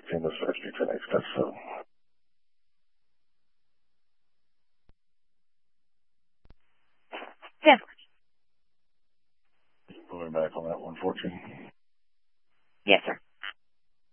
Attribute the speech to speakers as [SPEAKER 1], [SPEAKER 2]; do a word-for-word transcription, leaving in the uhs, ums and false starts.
[SPEAKER 1] seeing the search for next steps. So.
[SPEAKER 2] Yeah.
[SPEAKER 1] Pulling back on that one fourteen.
[SPEAKER 2] Yes, sir.